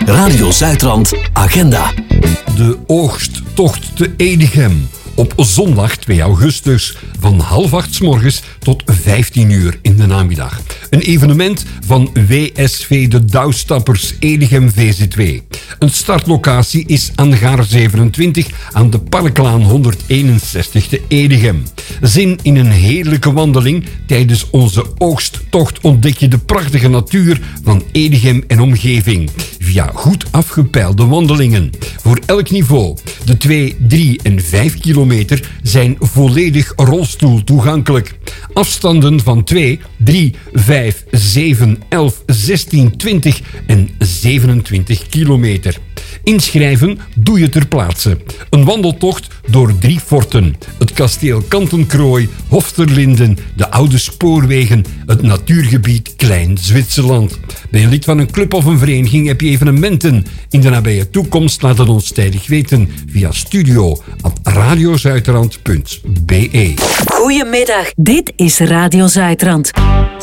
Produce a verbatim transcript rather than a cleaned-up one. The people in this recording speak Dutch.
Radio Zuidrand Agenda. De oogsttocht te Edegem. Op zondag twee augustus van half acht 's morgens tot vijftien uur in de namiddag. Een evenement van W S V de Douwstappers Edegem V Z W. Een startlocatie is Angaar zevenentwintig aan de Parklaan honderdeenenzestig te Edegem. Zin in een heerlijke wandeling? Tijdens onze oogsttocht ontdek je de prachtige natuur van Edegem en omgeving. Via goed afgepeilde wandelingen. Voor elk niveau. De twee, drie en vijf kilometer zijn volledig rolstoel toegankelijk. Afstanden van twee, drie, vijf, zeven, elf, zestien, twintig en zevenentwintig kilometer. Inschrijven doe je ter plaatse. Een wandeltocht door drie forten. Het kasteel Kantenkrooi, Hofterlinden, de oude spoorwegen, het natuurgebied Klein Zwitserland. Ben je lid van een club of een vereniging, heb je evenementen in de nabije toekomst? Laat het ons tijdig weten via studio at radiozuidrand punt be. Goedemiddag, dit is Radio Zuidrand.